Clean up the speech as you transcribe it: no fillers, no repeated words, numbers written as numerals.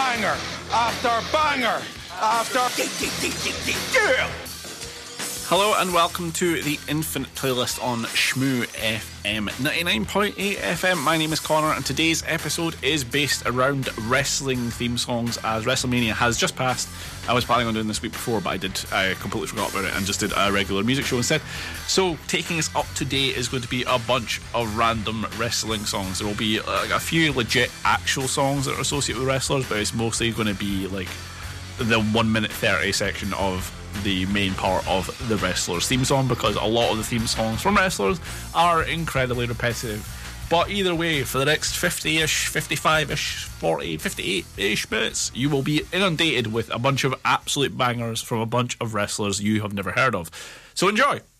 banger after banger after... Hello and welcome to the Infinite Playlist on Shmoo FM 99.8 FM. My name is Connor and today's episode is based around wrestling theme songs, as WrestleMania has just passed. I was planning on doing this week before, but I completely forgot about it and just did a regular music show instead. So taking us up to date is going to be a bunch of random wrestling songs. There will be a few legit actual songs that are associated with wrestlers, but it's mostly going to be like the 1 minute 30 section of the main part of the wrestler's theme song, because a lot of the theme songs from wrestlers are incredibly repetitive. But either way, for the next 50-ish, 55-ish, 40, 58-ish minutes, you will be inundated with a bunch of absolute bangers from a bunch of wrestlers you have never heard of. So enjoy!